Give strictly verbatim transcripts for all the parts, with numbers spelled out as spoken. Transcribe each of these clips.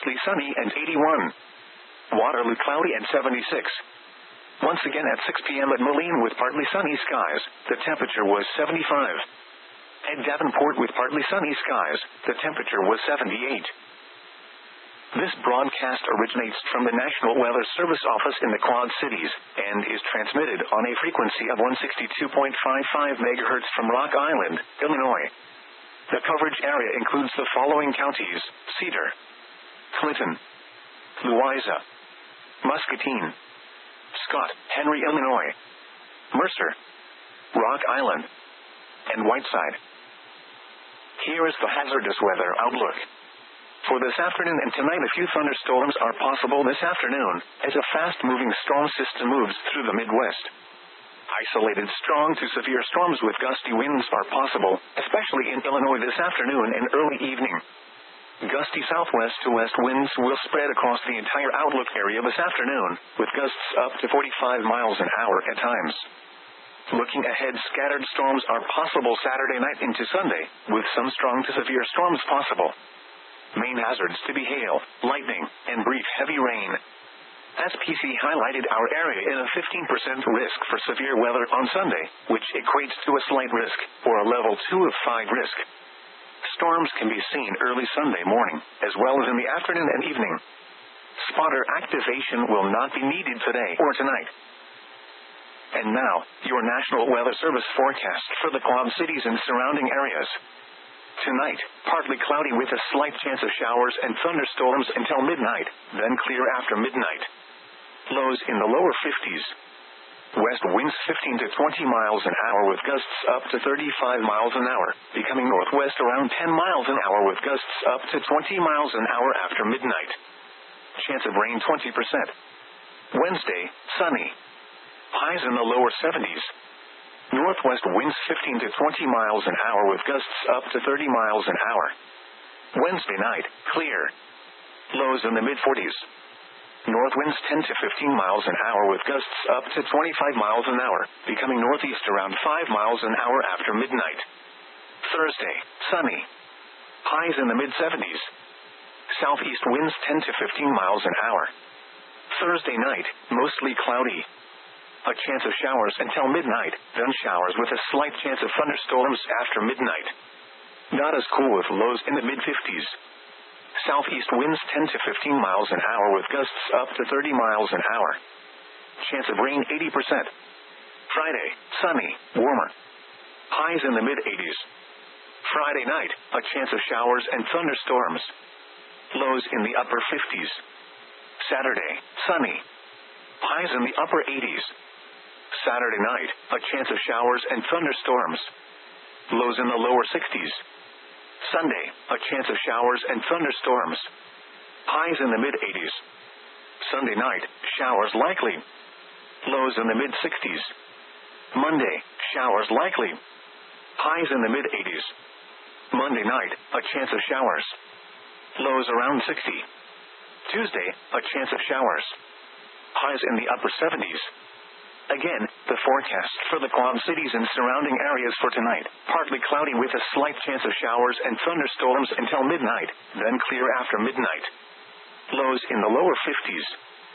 mostly sunny and eighty-one. Waterloo cloudy and seventy-six. Once again at six p.m. at Moline with partly sunny skies, the temperature was seventy-five. At Davenport with partly sunny skies, the temperature was seventy-eight. This broadcast originates from the National Weather Service office in the Quad Cities, and is transmitted on a frequency of one sixty-two point five five megahertz from Rock Island, Illinois. The coverage area includes the following counties: Cedar, Clinton, Louisa, Muscatine, Scott, Henry, Illinois, Mercer, Rock Island, and Whiteside. Here is the hazardous weather outlook. For this afternoon and tonight, a few thunderstorms are possible this afternoon, as a fast-moving storm system moves through the Midwest. Isolated strong to severe storms with gusty winds are possible, especially in Illinois this afternoon and early evening. Gusty southwest to west winds will spread across the entire outlook area this afternoon, with gusts up to forty-five miles an hour at times. Looking ahead, scattered storms are possible Saturday night into Sunday, with some strong to severe storms possible. Main hazards to be hail, lightning, and brief heavy rain. S P C highlighted our area in a fifteen percent risk for severe weather on Sunday, which equates to a slight risk, or a level two of five risk. Storms can be seen early Sunday morning, as well as in the afternoon and evening. Spotter activation will not be needed today or tonight. And now, your National Weather Service forecast for the Quad Cities and surrounding areas. Tonight, partly cloudy with a slight chance of showers and thunderstorms until midnight, then clear after midnight. Lows in the lower fifties. West winds fifteen to twenty miles an hour with gusts up to thirty-five miles an hour, becoming northwest around ten miles an hour with gusts up to twenty miles an hour after midnight. Chance of rain twenty percent. Wednesday, sunny. Highs in the lower seventies. Northwest winds fifteen to twenty miles an hour with gusts up to thirty miles an hour. Wednesday night, clear. Lows in the mid-forties. North winds ten to fifteen miles an hour with gusts up to twenty-five miles an hour, becoming northeast around five miles an hour after midnight. Thursday, sunny. Highs in the mid-seventies. Southeast winds ten to fifteen miles an hour. Thursday night, mostly cloudy. A chance of showers until midnight, then showers with a slight chance of thunderstorms after midnight. Not as cool with lows in the mid-fifties. Southeast winds ten to fifteen miles an hour with gusts up to thirty miles an hour. Chance of rain eighty percent. Friday, sunny, warmer. Highs in the mid-eighties. Friday night, a chance of showers and thunderstorms. Lows in the upper fifties. Saturday, sunny. Highs in the upper eighties. Saturday night, a chance of showers and thunderstorms. Lows in the lower sixties. Sunday, a chance of showers and thunderstorms. Highs in the mid-eighties. Sunday night, showers likely. Lows in the mid-sixties. Monday, showers likely. Highs in the mid-eighties. Monday night, a chance of showers. Lows around sixty. Tuesday, a chance of showers. Highs in the upper seventies. Again, the forecast for the Quad Cities and surrounding areas for tonight: partly cloudy with a slight chance of showers and thunderstorms until midnight, then clear after midnight. Lows in the lower fifties.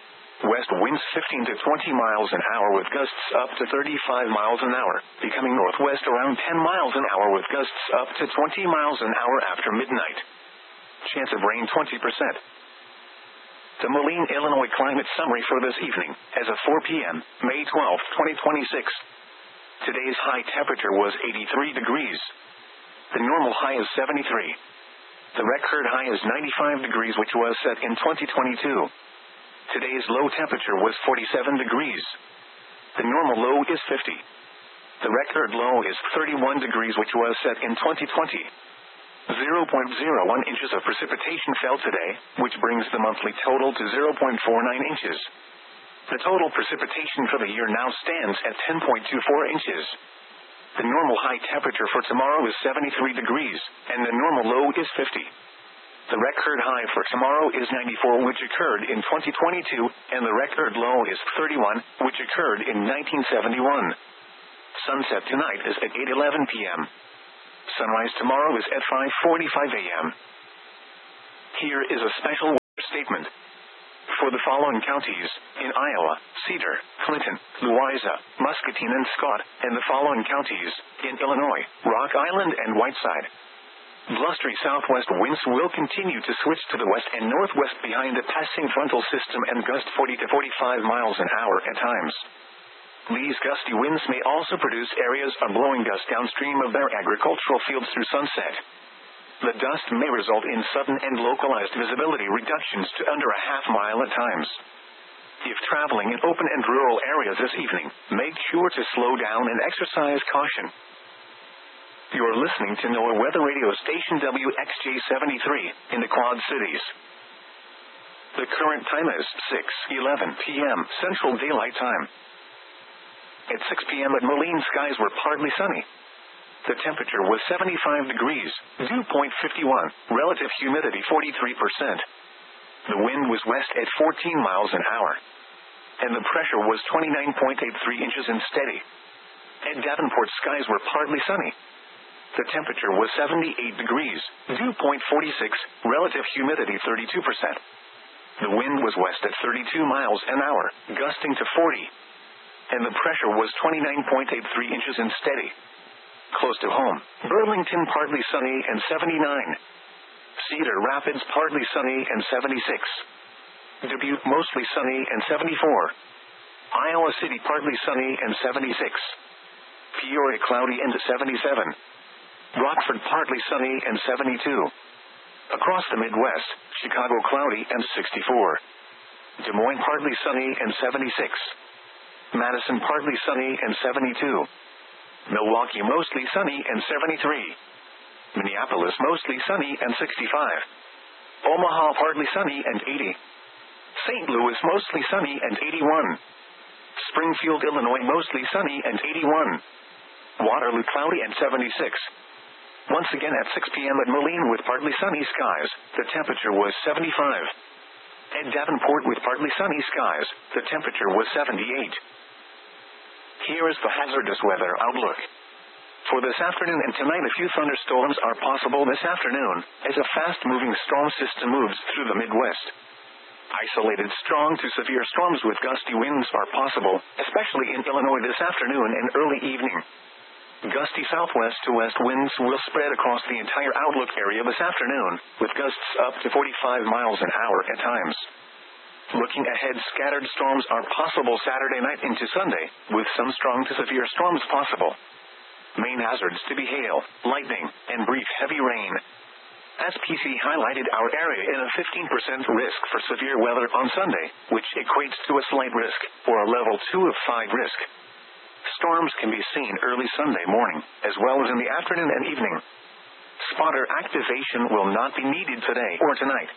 West winds fifteen to twenty miles an hour with gusts up to thirty-five miles an hour, becoming northwest around ten miles an hour with gusts up to twenty miles an hour after midnight. Chance of rain twenty percent. The Moline, Illinois climate summary for this evening, as of four p.m., May twelfth, twenty twenty-six. Today's high temperature was eighty-three degrees. The normal high is seventy-three. The record high is ninety-five degrees, which was set in twenty twenty-two. Today's low temperature was forty-seven degrees. The normal low is fifty. The record low is thirty-one degrees, which was set in twenty twenty. zero point zero one inches of precipitation fell today, which brings the monthly total to zero point four nine inches. The total precipitation for the year now stands at ten point two four inches. The normal high temperature for tomorrow is seventy-three degrees, and the normal low is fifty. The record high for tomorrow is ninety-four, which occurred in twenty twenty-two, and the record low is thirty-one, which occurred in nineteen seventy-one. Sunset tonight is at eight eleven p.m. Sunrise tomorrow is at five forty-five a.m. Here is a special for the following counties: in Iowa, Cedar, Clinton, Louisa, Muscatine and Scott, and the following counties: in Illinois, Rock Island and Whiteside. Blustery southwest winds will continue to switch to the west and northwest behind a passing frontal system and gust forty to forty-five miles an hour at times. These gusty winds may also produce areas of blowing dust downstream of their agricultural fields through sunset. The dust may result in sudden and localized visibility reductions to under a half mile at times. If traveling in open and rural areas this evening, make sure to slow down and exercise caution. You're listening to NOAA Weather Radio Station W X J seventy-three in the Quad Cities. The current time is six eleven p.m. Central Daylight Time. At six p.m. at Moline, skies were partly sunny. The temperature was seventy-five degrees, dew point fifty-one, relative humidity forty-three percent. The wind was west at fourteen miles an hour. And the pressure was twenty-nine point eight three inches and steady. At Davenport, skies were partly sunny. The temperature was seventy-eight degrees, dew point forty-six, relative humidity thirty-two percent. The wind was west at thirty-two miles an hour, gusting to forty. And the pressure was twenty-nine point eight three inches and steady. Close to home, Burlington partly sunny and seventy-nine. Cedar Rapids partly sunny and seventy-six. Dubuque mostly sunny and seventy-four. Iowa City partly sunny and seventy-six. Peoria cloudy and seventy-seven. Rockford partly sunny and seventy-two. Across the Midwest, Chicago cloudy and sixty-four. Des Moines partly sunny and seventy-six. Madison partly sunny and seventy-two. Milwaukee mostly sunny and seventy-three. Minneapolis mostly sunny and sixty-five. Omaha partly sunny and eighty. Saint Louis mostly sunny and eighty-one. Springfield, Illinois mostly sunny and eighty-one. Waterloo cloudy and seventy-six. Once again at six p.m. at Moline with partly sunny skies, the temperature was seventy-five. At Davenport with partly sunny skies, the temperature was seventy-eight. Here is the hazardous weather outlook. For this afternoon and tonight, a few thunderstorms are possible this afternoon, as a fast-moving storm system moves through the Midwest. Isolated strong to severe storms with gusty winds are possible, especially in Illinois this afternoon and early evening. Gusty southwest to west winds will spread across the entire outlook area this afternoon, with gusts up to forty-five miles an hour at times. Looking ahead, scattered storms are possible Saturday night into Sunday, with some strong to severe storms possible. Main hazards to be hail, lightning, and brief heavy rain. S P C highlighted our area in a fifteen percent risk for severe weather on Sunday, which equates to a slight risk, or a level two of five risk. Storms can be seen early Sunday morning, as well as in the afternoon and evening. Spotter activation will not be needed today or tonight.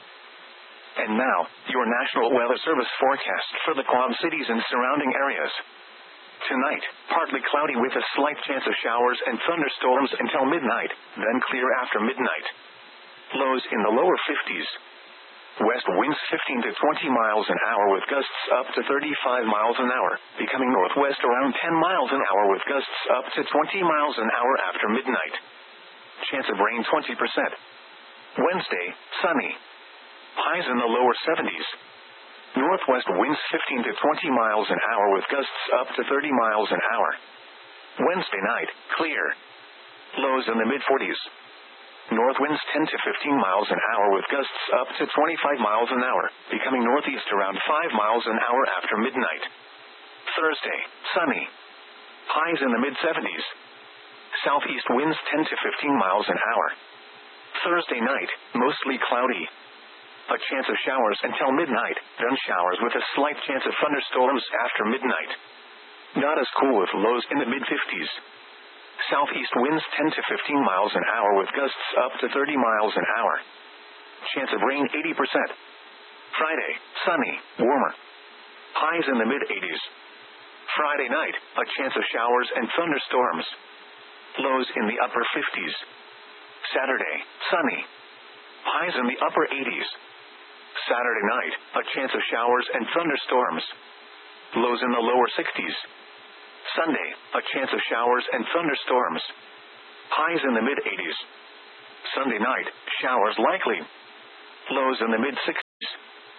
And now, your National Weather Service forecast for the Quad Cities and surrounding areas. Tonight, partly cloudy with a slight chance of showers and thunderstorms until midnight, then clear after midnight. Lows in the lower fifties. West winds fifteen to twenty miles an hour with gusts up to thirty-five miles an hour, becoming northwest around ten miles an hour with gusts up to twenty miles an hour after midnight. Chance of rain twenty percent. Wednesday, sunny. Highs in the lower seventies. Northwest winds fifteen to twenty miles an hour with gusts up to thirty miles an hour. Wednesday night, clear. Lows in the mid forties. North winds ten to fifteen miles an hour with gusts up to twenty-five miles an hour, becoming northeast around five miles an hour after midnight. Thursday, sunny. Highs in the mid seventies. Southeast winds ten to fifteen miles an hour. Thursday night, mostly cloudy. A chance of showers until midnight, then showers with a slight chance of thunderstorms after midnight. Not as cool with lows in the mid fifties. Southeast winds ten to fifteen miles an hour with gusts up to thirty miles an hour. Chance of rain eighty percent. Friday, sunny, warmer. Highs in the mid eighties. Friday night, a chance of showers and thunderstorms. Lows in the upper fifties. Saturday, sunny. Highs in the upper eighties. Saturday night, a chance of showers and thunderstorms. Lows in the lower sixties. Sunday, a chance of showers and thunderstorms. Highs in the mid eighties. Sunday night, showers likely. Lows in the mid sixties.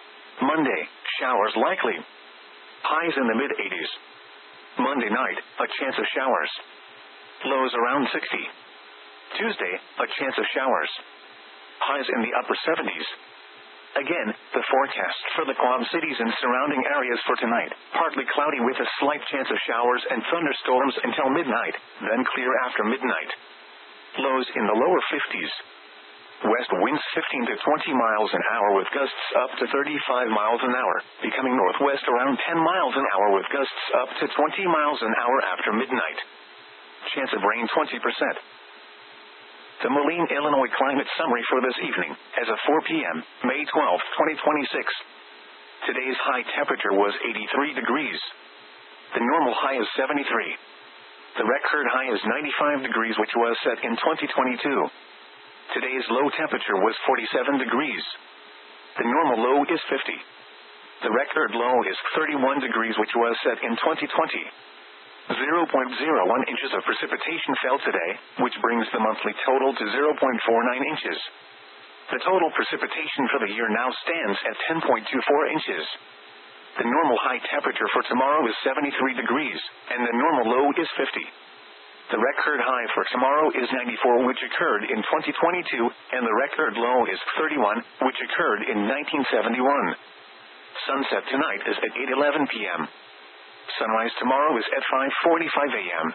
Monday, showers likely. Highs in the mid eighties. Monday night, a chance of showers. Lows around sixty. Tuesday, a chance of showers. Highs in the upper seventies. Again, the forecast for the Quad Cities and surrounding areas for tonight: partly cloudy with a slight chance of showers and thunderstorms until midnight, then clear after midnight. Lows in the lower fifties. West winds fifteen to twenty miles an hour with gusts up to thirty-five miles an hour, becoming northwest around ten miles an hour with gusts up to twenty miles an hour after midnight. Chance of rain twenty percent. The Moline, Illinois climate summary for this evening, as of four p.m., May twelfth, twenty twenty-six. Today's high temperature was eighty-three degrees. The normal high is seventy-three. The record high is ninety-five degrees, which was set in twenty twenty-two. Today's low temperature was forty-seven degrees. The normal low is fifty. The record low is thirty-one degrees, which was set in twenty twenty. zero point zero one inches of precipitation fell today, which brings the monthly total to zero point four nine inches. The total precipitation for the year now stands at ten point two four inches. The normal high temperature for tomorrow is seventy-three degrees, and the normal low is fifty. The record high for tomorrow is ninety-four, which occurred in twenty twenty-two, and the record low is thirty-one, which occurred in nineteen seventy-one. Sunset tonight is at eight eleven p.m. Sunrise tomorrow is at five forty-five a.m.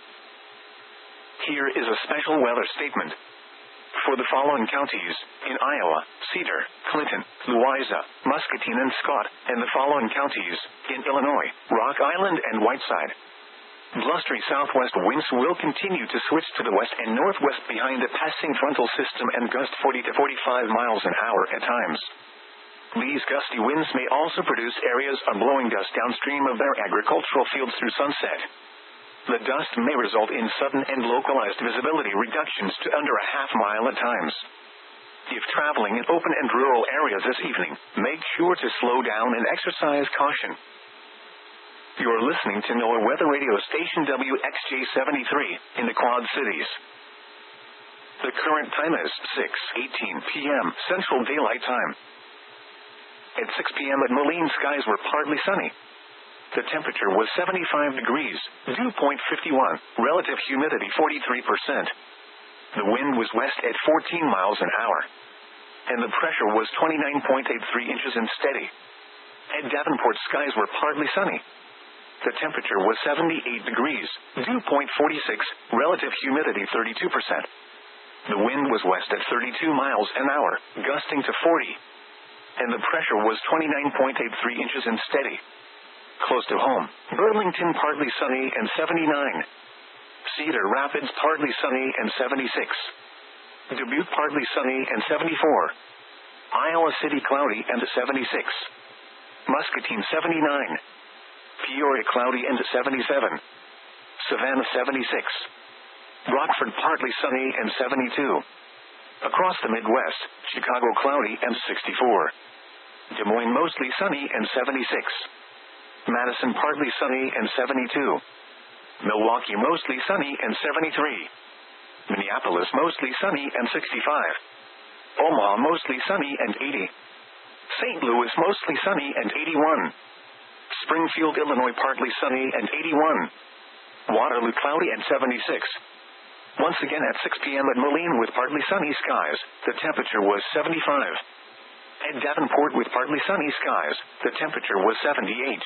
Here is a special weather statement. For the following counties, in Iowa: Cedar, Clinton, Louisa, Muscatine and Scott, and the following counties, in Illinois: Rock Island and Whiteside. Blustery southwest winds will continue to switch to the west and northwest behind a passing frontal system and gust forty to forty-five miles an hour at times. These gusty winds may also produce areas of blowing dust downstream of their agricultural fields through sunset. The dust may result in sudden and localized visibility reductions to under a half mile at times. If traveling in open and rural areas this evening, make sure to slow down and exercise caution. You're listening to NOAA Weather Radio Station W X J seventy-three in the Quad Cities. The current time is six eighteen p.m. Central Daylight Time. At six p.m. at Moline, skies were partly sunny. The temperature was seventy-five degrees, dew point fifty-one, relative humidity forty-three percent. The wind was west at fourteen miles an hour. And the pressure was twenty-nine point eight three inches and steady. At Davenport, skies were partly sunny. The temperature was seventy-eight degrees, dew point forty-six, relative humidity thirty-two percent. The wind was west at thirty-two miles an hour, gusting to forty. And the pressure was twenty-nine point eight three inches and steady. Close to home, Burlington partly sunny and seventy-nine. Cedar Rapids partly sunny and seventy-six. Dubuque partly sunny and seventy-four. Iowa City cloudy and seventy-six. Muscatine seventy-nine. Peoria cloudy and seventy-seven. Savannah seventy-six. Rockford partly sunny and seventy-two. Across the Midwest, Chicago cloudy and sixty-four. Des Moines mostly sunny and seventy-six. Madison partly sunny and seventy-two. Milwaukee mostly sunny and seventy-three. Minneapolis mostly sunny and sixty-five. Omaha mostly sunny and eighty. Saint Louis mostly sunny and eighty-one. Springfield, Illinois partly sunny and eighty-one. Waterloo cloudy and seventy-six. Once again at six p.m. at Moline with partly sunny skies, the temperature was seventy-five. At Davenport with partly sunny skies, the temperature was seventy-eight.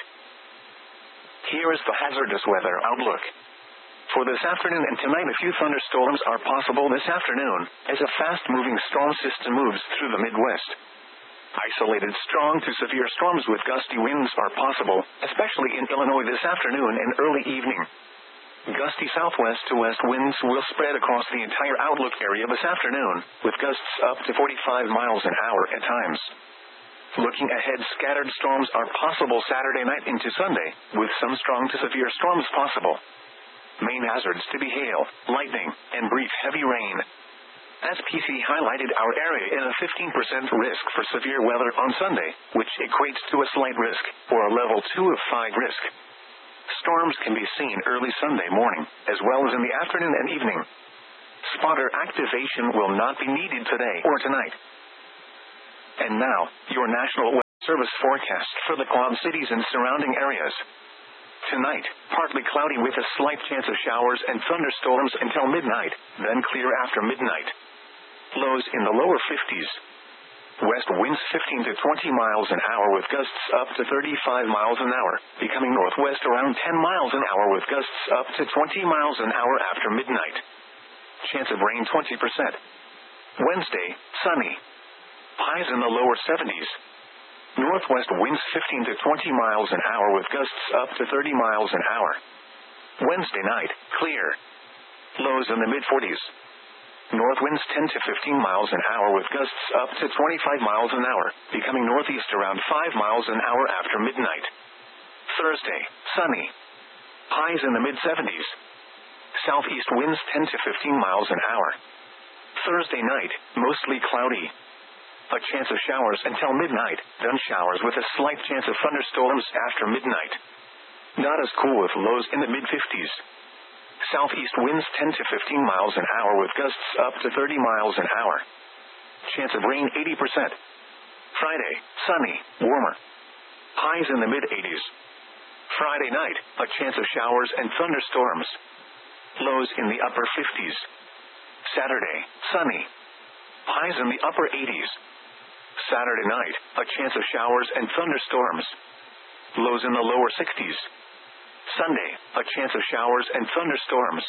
Here is the hazardous weather outlook. For this afternoon and tonight, a few thunderstorms are possible this afternoon, as a fast-moving storm system moves through the Midwest. Isolated strong to severe storms with gusty winds are possible, especially in Illinois this afternoon and early evening. Gusty southwest to west winds will spread across the entire outlook area this afternoon, with gusts up to forty-five miles an hour at times. Looking ahead, scattered storms are possible Saturday night into Sunday, with some strong to severe storms possible. Main hazards to be hail, lightning, and brief heavy rain. S P C highlighted our area in a fifteen percent risk for severe weather on Sunday, which equates to a slight risk, or a level two of five risk. Storms can be seen early Sunday morning, as well as in the afternoon and evening. Spotter activation will not be needed today or tonight. And now, your national Service forecast for the Quad Cities and surrounding areas. Tonight, partly cloudy with a slight chance of showers and thunderstorms until midnight, then clear after midnight. Lows in the lower fifties. West winds fifteen to twenty miles an hour with gusts up to thirty-five miles an hour, becoming northwest around ten miles an hour with gusts up to twenty miles an hour after midnight. Chance of rain twenty percent. Wednesday, sunny. Highs in the lower seventies. Northwest winds fifteen to twenty miles an hour with gusts up to thirty miles an hour. Wednesday night, clear. Lows in the mid forties. North winds ten to fifteen miles an hour with gusts up to twenty-five miles an hour, becoming northeast around five miles an hour after midnight. Thursday, sunny. Highs in the mid seventies. Southeast winds ten to fifteen miles an hour. Thursday night, mostly cloudy. A chance of showers until midnight, then showers with a slight chance of thunderstorms after midnight. Not as cool with lows in the mid fifties. Southeast winds ten to fifteen miles an hour with gusts up to thirty miles an hour. Chance of rain eighty percent. Friday, sunny, warmer. Highs in the mid eighties. Friday night, a chance of showers and thunderstorms. Lows in the upper fifties. Saturday, sunny. Highs in the upper eighties. Saturday night, a chance of showers and thunderstorms. Lows in the lower sixties. Sunday, a chance of showers and thunderstorms.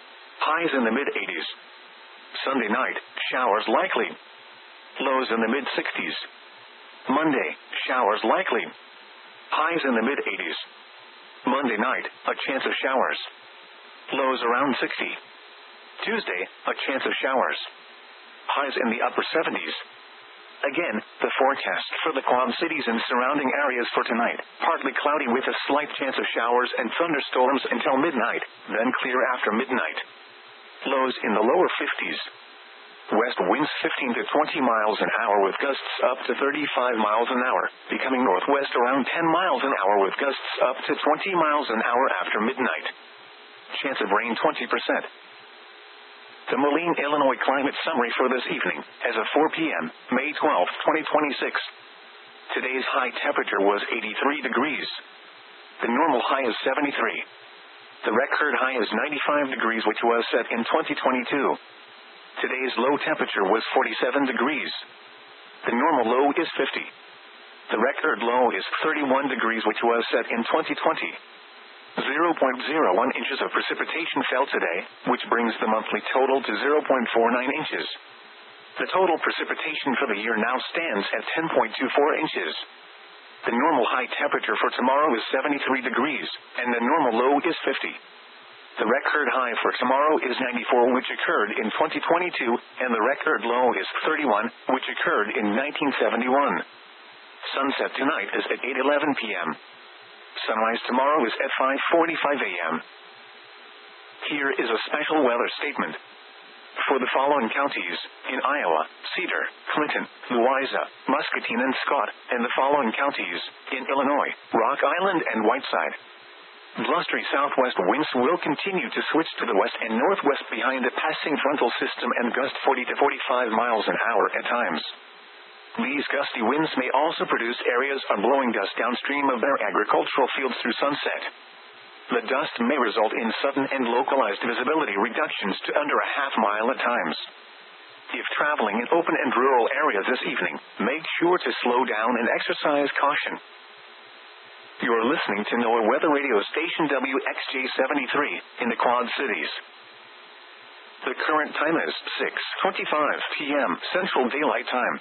Highs in the mid eighties. Sunday night, showers likely. Lows in the mid sixties. Monday, showers likely. Highs in the mid eighties. Monday night, a chance of showers. Lows around sixty. Tuesday, a chance of showers. Highs in the upper seventies. Again, the forecast for the Quad Cities and surrounding areas for tonight. Partly cloudy with a slight chance of showers and thunderstorms until midnight, then clear after midnight. Lows in the lower fifties. West winds fifteen to twenty miles an hour with gusts up to thirty-five miles an hour, becoming northwest around ten miles an hour with gusts up to twenty miles an hour after midnight. Chance of rain twenty percent. The Moline, Illinois climate summary for this evening, as of four p.m., May twelfth, twenty twenty-six. Today's high temperature was eighty-three degrees. The normal high is seventy-three. The record high is ninety-five degrees, which was set in twenty twenty-two. Today's low temperature was forty-seven degrees. The normal low is fifty. The record low is thirty-one degrees, which was set in twenty twenty. zero point zero one inches of precipitation fell today, which brings the monthly total to zero point four nine inches. The total precipitation for the year now stands at ten point two four inches. The normal high temperature for tomorrow is seventy-three degrees, and the normal low is fifty. The record high for tomorrow is ninety-four, which occurred in twenty twenty-two, and the record low is thirty-one, which occurred in nineteen seventy-one. Sunset tonight is at eight eleven p.m. Sunrise tomorrow is at five forty-five a.m. Here is a special weather statement. For the following counties, in Iowa, Cedar, Clinton, Louisa, Muscatine and Scott, and the following counties, in Illinois, Rock Island and Whiteside. Blustery southwest winds will continue to switch to the west and northwest behind a passing frontal system and gust forty to forty-five miles an hour at times. These gusty winds may also produce areas of blowing dust downstream of their agricultural fields through sunset. The dust may result in sudden and localized visibility reductions to under a half mile at times. If traveling in open and rural areas this evening, make sure to slow down and exercise caution. You are listening to NOAA Weather Radio Station W X J seventy-three in the Quad Cities. The current time is six twenty-five p.m. Central Daylight Time.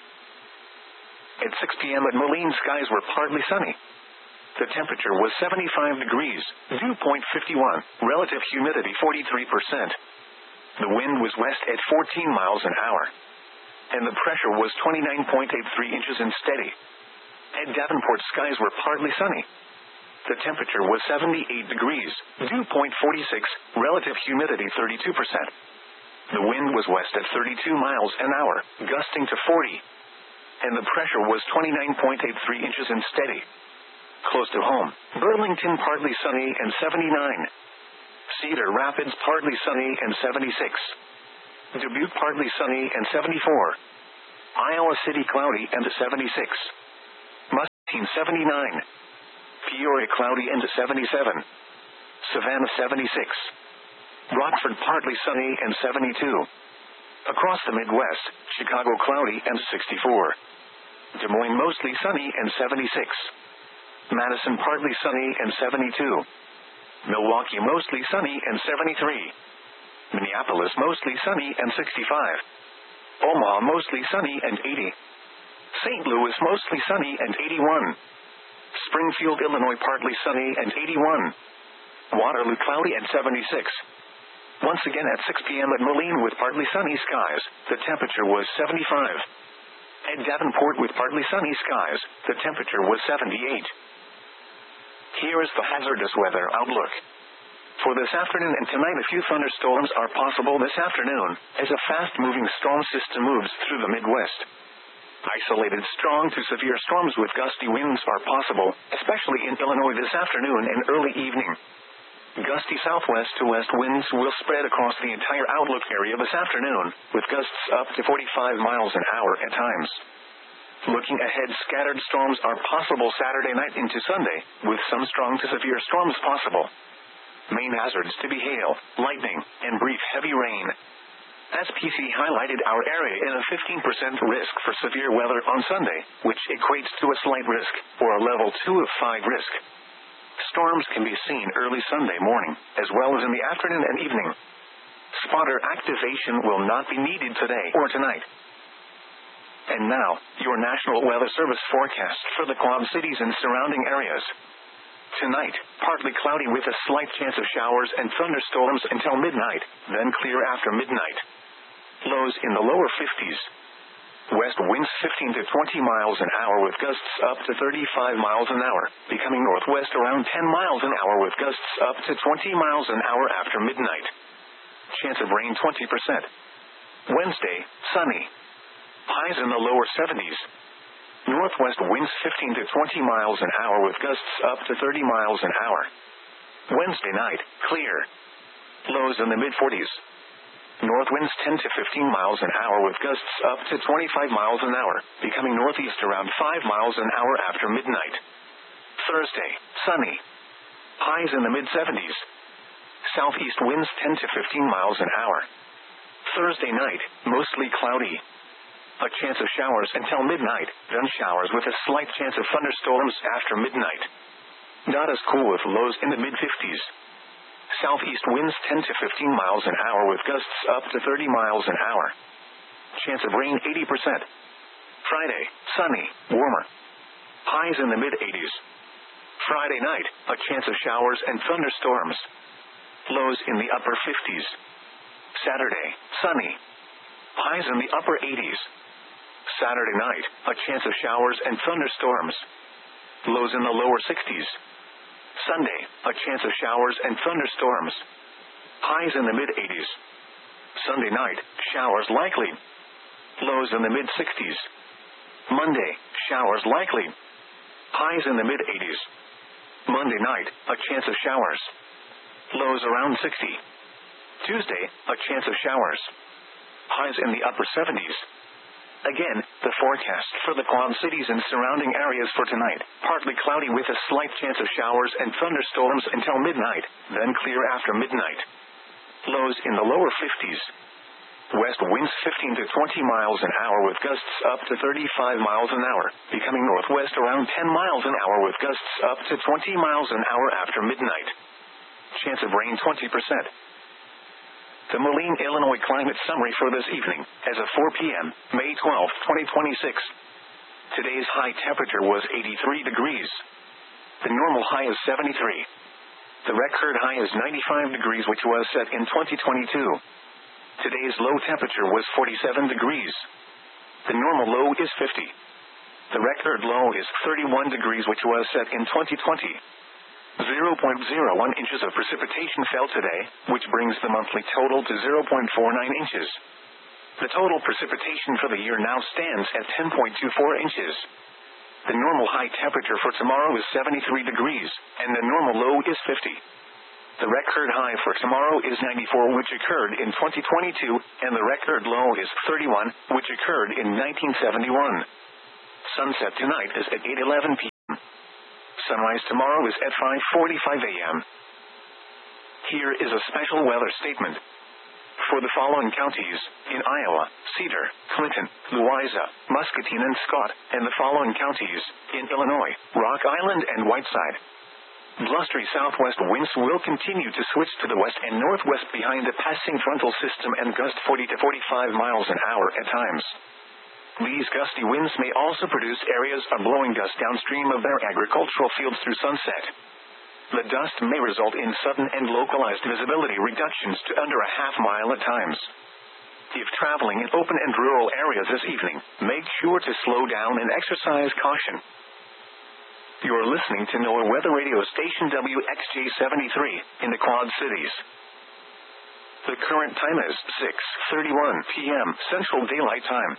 At six p.m. at Moline, skies were partly sunny. The temperature was seventy-five degrees, dew point fifty-one, relative humidity forty-three percent. The wind was west at fourteen miles an hour. And the pressure was twenty-nine point eight three inches and steady. At Davenport, skies were partly sunny. The temperature was seventy-eight degrees, dew point forty-six, relative humidity thirty-two percent. The wind was west at thirty-two miles an hour, gusting to forty. And the pressure was twenty-nine point eight three inches and steady. Close to home, Burlington partly sunny and seventy-nine. Cedar Rapids partly sunny and seventy-six. Dubuque partly sunny and seventy-four. Iowa City cloudy and seventy-six. seventy-nine. Peoria cloudy and seventy-seven. Savannah seventy-six. Rockford partly sunny and seventy-two. Across the Midwest, Chicago cloudy and sixty-four. Des Moines mostly sunny and seventy-six. Madison partly sunny and seventy-two. Milwaukee mostly sunny and seventy-three. Minneapolis mostly sunny and sixty-five. Omaha mostly sunny and eighty. Saint Louis mostly sunny and eighty-one. Springfield, Illinois partly sunny and eighty-one. Waterloo cloudy and seventy-six. Once again at six p.m. at Moline with partly sunny skies, the temperature was seventy-five. At Davenport with partly sunny skies, the temperature was seventy-eight. Here is the hazardous weather outlook. For this afternoon and tonight, a few thunderstorms are possible this afternoon, as a fast-moving storm system moves through the Midwest. Isolated strong to severe storms with gusty winds are possible, especially in Illinois this afternoon and early evening. Gusty southwest to west winds will spread across the entire outlook area this afternoon, with gusts up to forty-five miles an hour at times. Looking ahead, scattered storms are possible Saturday night into Sunday, with some strong to severe storms possible. Main hazards to be hail, lightning, and brief heavy rain. S P C highlighted our area in a fifteen percent risk for severe weather on Sunday, which equates to a slight risk, or a level two of five risk. Storms can be seen early Sunday morning, as well as in the afternoon and evening. Spotter activation will not be needed today or tonight. And now, your National Weather Service forecast for the Quad Cities and surrounding areas. Tonight, partly cloudy with a slight chance of showers and thunderstorms until midnight, then clear after midnight. Lows in the lower fifties. West winds fifteen to twenty miles an hour with gusts up to thirty-five miles an hour, becoming northwest around ten miles an hour with gusts up to twenty miles an hour after midnight. Chance of rain twenty percent. Wednesday, sunny. Highs in the lower seventies. Northwest winds fifteen to twenty miles an hour with gusts up to thirty miles an hour. Wednesday night, clear. Lows in the mid forties. North winds ten to fifteen miles an hour with gusts up to twenty-five miles an hour, becoming northeast around five miles an hour after midnight. Thursday, sunny. Highs in the mid seventies. Southeast winds ten to fifteen miles an hour. Thursday night, mostly cloudy. A chance of showers until midnight, then showers with a slight chance of thunderstorms after midnight. Not as cool with lows in the mid fifties. Southeast winds ten to fifteen miles an hour with gusts up to thirty miles an hour. Chance of rain eighty percent. Friday, sunny, warmer. Highs in the mid eighties. Friday night, a chance of showers and thunderstorms. Lows in the upper fifties. Saturday, sunny. Highs in the upper eighties. Saturday night, a chance of showers and thunderstorms. Lows in the lower sixties. Sunday, a chance of showers and thunderstorms. Highs in the mid eighties. Sunday night, showers likely. Lows in the mid sixties. Monday, showers likely. Highs in the mid eighties. Monday night, a chance of showers. Lows around sixty. Tuesday, a chance of showers. Highs in the upper seventies. Again, the forecast for the Quad Cities and surrounding areas for tonight. Partly cloudy with a slight chance of showers and thunderstorms until midnight, then clear after midnight. Lows in the lower fifties. West winds fifteen to twenty miles an hour with gusts up to thirty-five miles an hour, becoming northwest around ten miles an hour with gusts up to twenty miles an hour after midnight. Chance of rain twenty percent. The Moline, Illinois climate summary for this evening, as of four p.m., May twelfth, twenty twenty-six. Today's high temperature was eighty-three degrees. The normal high is seventy-three. The record high is ninety-five degrees, which was set in twenty twenty-two. Today's low temperature was forty-seven degrees. The normal low is fifty. The record low is thirty-one degrees, which was set in twenty twenty. zero point zero one inches of precipitation fell today, which brings the monthly total to zero point four nine inches. The total precipitation for the year now stands at ten point two four inches. The normal high temperature for tomorrow is seventy-three degrees, and the normal low is fifty. The record high for tomorrow is ninety-four, which occurred in twenty twenty-two, and the record low is thirty-one, which occurred in nineteen seventy-one. Sunset tonight is at eight eleven p.m. sunrise tomorrow is at five forty-five a.m. Here is a special weather statement. For the following counties, in Iowa, Cedar, Clinton, Louisa, Muscatine and Scott, and the following counties, in Illinois, Rock Island and Whiteside. Blustery southwest winds will continue to switch to the west and northwest behind the passing frontal system and gust forty to forty-five miles an hour at times. These gusty winds may also produce areas of blowing dust downstream of their agricultural fields through sunset. The dust may result in sudden and localized visibility reductions to under a half mile at times. If traveling in open and rural areas this evening, make sure to slow down and exercise caution. You're listening to NOAA Weather Radio Station W X J seventy-three in the Quad Cities. The current time is six thirty-one p.m. Central Daylight Time.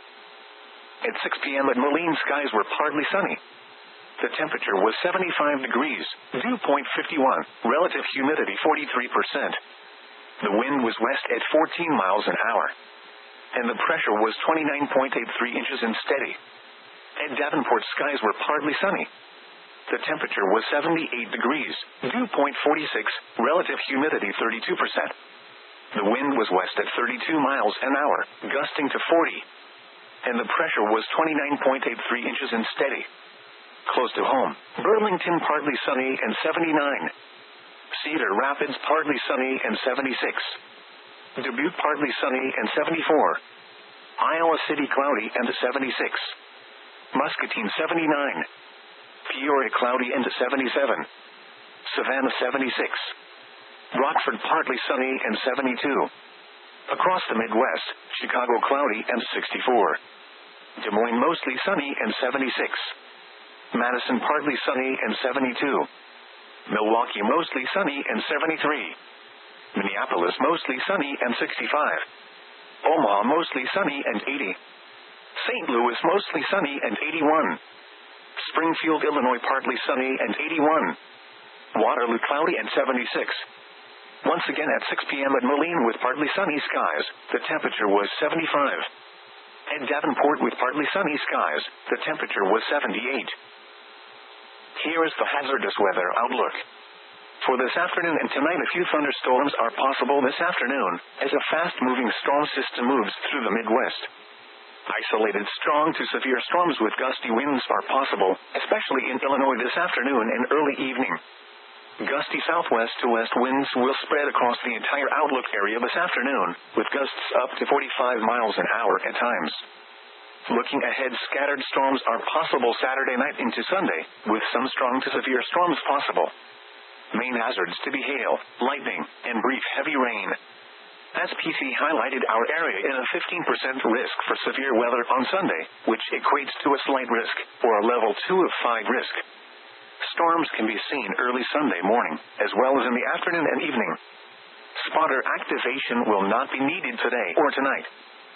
At six p.m. at Moline, skies were partly sunny. The temperature was seventy-five degrees, dew point fifty-one, relative humidity forty-three percent. The wind was west at fourteen miles an hour. And the pressure was twenty-nine point eight three inches and steady. At Davenport, skies were partly sunny. The temperature was seventy-eight degrees, dew point forty-six, relative humidity thirty-two percent. The wind was west at thirty-two miles an hour, gusting to forty. And the pressure was twenty-nine point eight three inches and steady. Close to home, Burlington partly sunny and seventy-nine. Cedar Rapids partly sunny and seventy-six. Dubuque partly sunny and seventy-four. Iowa City cloudy and seventy-six. Muscatine seventy-nine. Peoria cloudy and seventy-seven. Savannah seventy-six. Rockford partly sunny and seventy-two. Across the Midwest, Chicago cloudy and sixty-four. Des Moines mostly sunny and seventy-six. Madison partly sunny and seventy-two. Milwaukee mostly sunny and seventy-three. Minneapolis mostly sunny and sixty-five. Omaha mostly sunny and eighty. Saint Louis mostly sunny and eighty-one. Springfield, Illinois partly sunny and eighty-one. Waterloo cloudy and seventy-six. Once again at six p.m. at Moline with partly sunny skies, the temperature was seventy-five. At Davenport with partly sunny skies, the temperature was seventy-eight. Here is the hazardous weather outlook. For this afternoon and tonight, a few thunderstorms are possible this afternoon, as a fast-moving storm system moves through the Midwest. Isolated strong to severe storms with gusty winds are possible, especially in Illinois this afternoon and early evening. Gusty southwest to west winds will spread across the entire outlook area this afternoon, with gusts up to forty-five miles an hour at times. Looking ahead, scattered storms are possible Saturday night into Sunday, with some strong to severe storms possible. Main hazards to be hail, lightning, and brief heavy rain. S P C highlighted our area in a fifteen percent risk for severe weather on Sunday, which equates to a slight risk, or a level two of five risk. Storms can be seen early Sunday morning, as well as in the afternoon and evening. Spotter activation will not be needed today or tonight.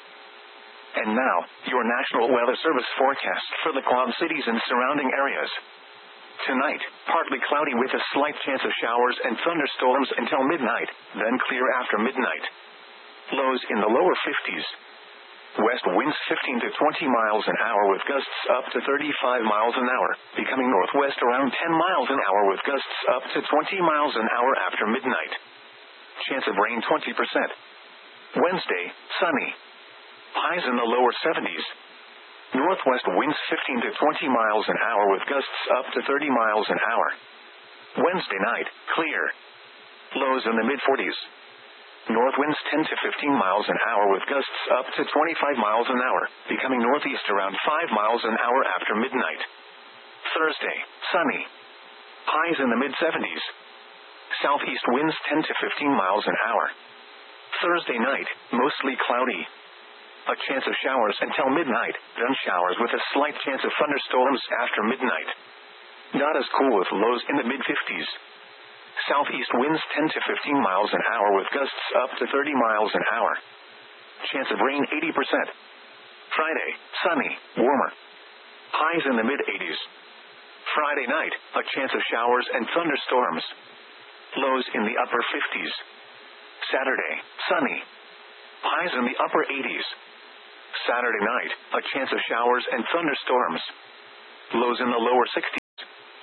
And now, your National Weather Service forecast for the Quad Cities and surrounding areas. Tonight, partly cloudy with a slight chance of showers and thunderstorms until midnight, then clear after midnight. Lows in the lower fifties. West winds fifteen to twenty miles an hour with gusts up to thirty-five miles an hour, becoming northwest around ten miles an hour with gusts up to twenty miles an hour after midnight. Chance of rain twenty percent. Wednesday, sunny. Highs in the lower seventies. Northwest winds fifteen to twenty miles an hour with gusts up to thirty miles an hour. Wednesday night, clear. Lows in the mid forties. North winds ten to fifteen miles an hour with gusts up to twenty-five miles an hour, becoming northeast around five miles an hour after midnight. Thursday, sunny. Highs in the mid seventies. Southeast winds ten to fifteen miles an hour. Thursday night, mostly cloudy. A chance of showers until midnight, then showers with a slight chance of thunderstorms after midnight. Not as cool with lows in the mid fifties. Southeast winds ten to fifteen miles an hour with gusts up to thirty miles an hour. Chance of rain eighty percent. Friday, sunny, warmer. Highs in the mid eighties. Friday night, a chance of showers and thunderstorms. Lows in the upper fifties. Saturday, sunny. Highs in the upper eighties. Saturday night, a chance of showers and thunderstorms. Lows in the lower sixties.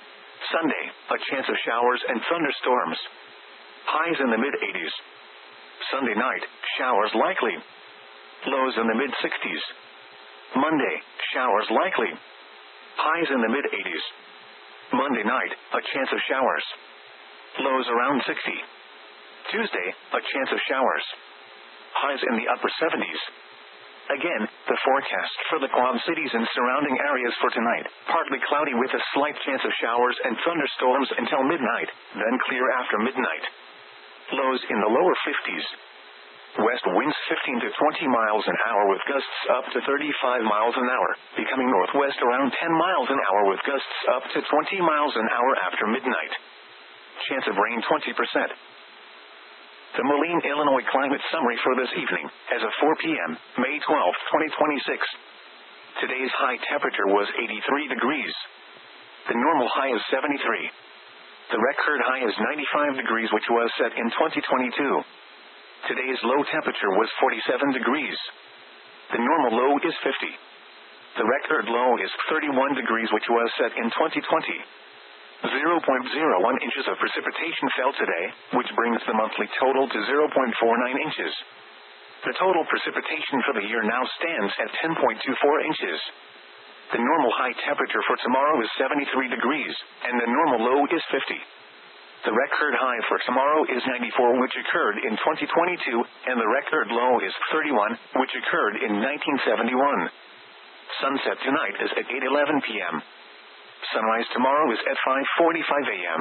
Sunday, a chance of showers and thunderstorms. Highs in the mid eighties. Sunday night, showers likely. Lows in the mid sixties. Monday, showers likely. Highs in the mid eighties. Monday night, a chance of showers. Lows around sixty. Tuesday, a chance of showers. Highs in the upper seventies. Again, the forecast for the Quad Cities and surrounding areas for tonight: partly cloudy with a slight chance of showers and thunderstorms until midnight, then clear after midnight. Lows in the lower fifties. West winds fifteen to twenty miles an hour with gusts up to thirty-five miles an hour, becoming northwest around ten miles an hour with gusts up to twenty miles an hour after midnight. Chance of rain twenty percent. The Moline, Illinois climate summary for this evening, as of four p.m., May twelfth, twenty twenty-six. Today's high temperature was eighty-three degrees. The normal high is seventy-three. The record high is ninety-five degrees, which was set in twenty twenty-two. Today's low temperature was forty-seven degrees. The normal low is fifty. The record low is thirty-one degrees, which was set in twenty twenty. zero point zero one inches of precipitation fell today, which brings the monthly total to zero point four nine inches. The total precipitation for the year now stands at ten point two four inches. The normal high temperature for tomorrow is seventy-three degrees, and the normal low is fifty. The record high for tomorrow is ninety-four, which occurred in twenty twenty-two, and the record low is thirty-one, which occurred in nineteen seventy-one. Sunset tonight is at eight eleven p.m. Sunrise tomorrow is at five forty-five a.m.